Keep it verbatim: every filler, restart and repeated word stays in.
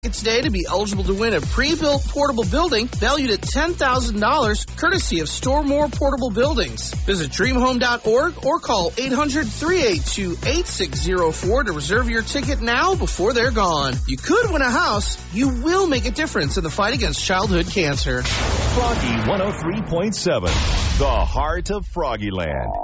today to be eligible to win a pre-built portable building valued at ten thousand dollars, courtesy of Store More Portable Buildings. Visit dream home dot org or call eight hundred, three eight two, eight six zero four to reserve your ticket now before they're gone. You could win a house. You will make a difference in the fight against childhood cancer. Froggy one oh three point seven, the heart of Froggyland.